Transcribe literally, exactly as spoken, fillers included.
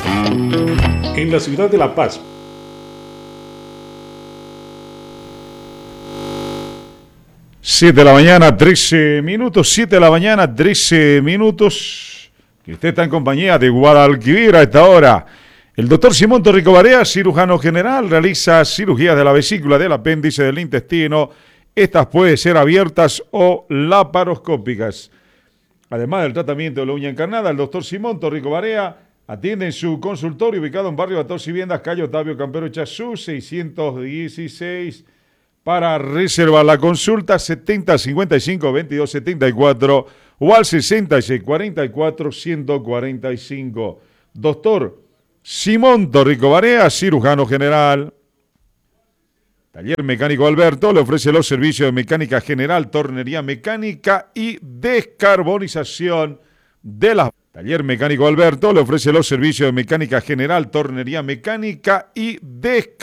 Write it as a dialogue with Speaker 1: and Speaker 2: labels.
Speaker 1: En la ciudad de La Paz, siete de la mañana, trece minutos, siete de la mañana, trece minutos. Y usted está en compañía de Guadalquivir a esta hora. El doctor Simón Torrico Barea, cirujano general, realiza cirugías de la vesícula, del apéndice, del intestino. Estas pueden ser abiertas o laparoscópicas. Además del tratamiento de la uña encarnada, el doctor Simón Torrico Barea atiende en su consultorio ubicado en barrio Batos y Viviendas, calle Octavio Campero Chazú, seiscientos dieciséis. Para reservar la consulta, setenta cincuenta y cinco veintidós setenta y cuatro o al sesenta y seis cuarenta y cuatro ciento cuarenta y cinco. Doctor Simón Torrico Barea, cirujano general. Taller Mecánico Alberto le ofrece los servicios de mecánica general, tornería mecánica y descarbonización de las... Taller Mecánico Alberto le ofrece los servicios de mecánica general, tornería mecánica y descarbonización